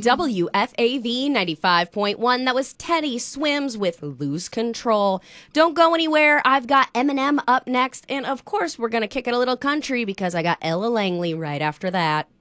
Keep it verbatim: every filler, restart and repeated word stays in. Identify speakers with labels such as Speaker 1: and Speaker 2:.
Speaker 1: W F A V ninety-five point one. That was Teddy Swims with Lose Control. Don't go anywhere. I've got Eminem up next. And of course, we're going to kick it a little country because I got Ella Langley right after that.